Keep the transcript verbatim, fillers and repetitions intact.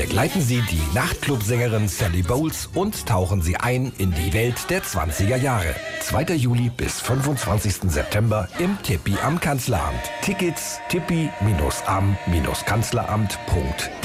Begleiten Sie die Nachtclubsängerin Sally Bowles und tauchen Sie ein in die Welt der zwanziger Jahre. zweiter Juli bis fünfundzwanzigsten September im Tippi am Kanzleramt. Tickets tippi am Kanzleramt punkt de